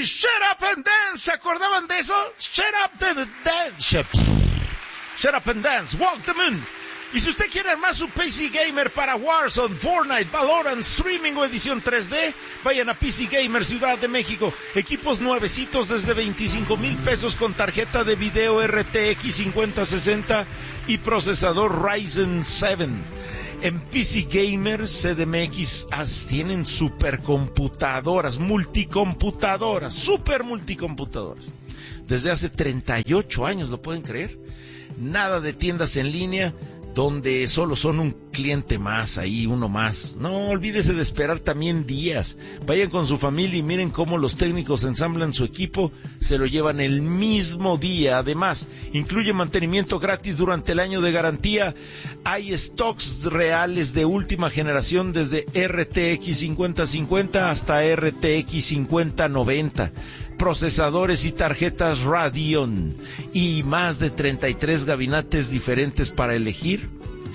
Shut Up and Dance. ¿Se acordaban de eso? Shut Up and Dance. Shut Up and Dance. Walk the Moon. Y si usted quiere armar su PC Gamer para Warzone, Fortnite, Valorant, Streaming o edición 3D, vayan a PC Gamer Ciudad de México. Equipos nuevecitos desde 25,000 pesos con tarjeta de video RTX 5060 y procesador Ryzen 7. En PC Gamer CDMX tienen supercomputadoras, multicomputadoras, super multicomputadoras. Desde hace 38 años, ¿lo pueden creer? Nada de tiendas en línea donde solo son un cliente más, ahí uno más. No, olvídese de esperar también días. Vayan con su familia y miren cómo los técnicos ensamblan su equipo, se lo llevan el mismo día. Además, incluye mantenimiento gratis durante el año de garantía. Hay stocks reales de última generación desde RTX 5050 hasta RTX 5090. Procesadores y tarjetas Radeon y más de 33 gabinetes diferentes para elegir.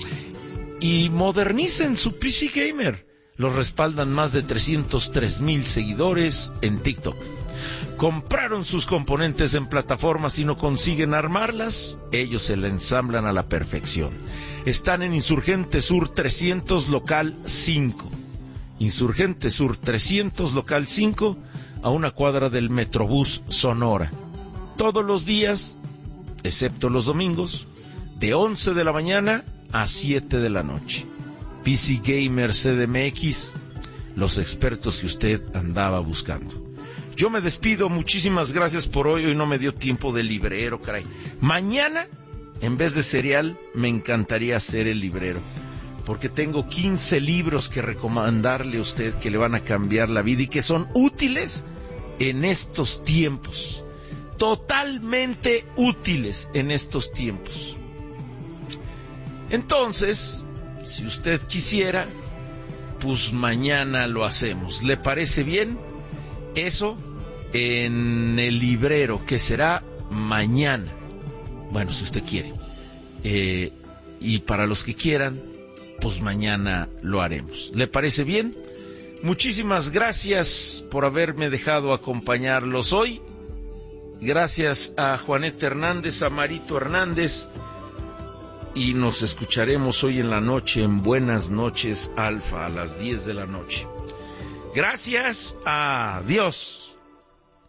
Y modernicen su PC Gamer. Los respaldan más de 303,000 seguidores en TikTok. Compraron sus componentes en plataformas y no consiguen armarlas, ellos se la ensamblan a la perfección. Están en Insurgente Sur 300 Local 5. Insurgente Sur 300 Local 5, a una cuadra del Metrobús Sonora. Todos los días, excepto los domingos, de 11 de la mañana a 7 de la noche. PC Gamer CDMX, los expertos que usted andaba buscando. Yo me despido, muchísimas gracias por hoy. Hoy no me dio tiempo de librero, caray. Mañana, en vez de cereal, me encantaría hacer el librero, porque tengo 15 libros que recomendarle a usted que le van a cambiar la vida y que son útiles en estos tiempos. Totalmente útiles en estos tiempos. Entonces, si usted quisiera, pues mañana lo hacemos. ¿Le parece bien? Eso en el librero, que será mañana. Bueno, si usted quiere. Y para los que quieran, pues mañana lo haremos. ¿Le parece bien? Muchísimas gracias por haberme dejado acompañarlos hoy. Gracias a Juaneta Hernández, a Marito Hernández. Y nos escucharemos hoy en la noche en Buenas Noches Alfa a las 10 de la noche. Gracias. Adiós.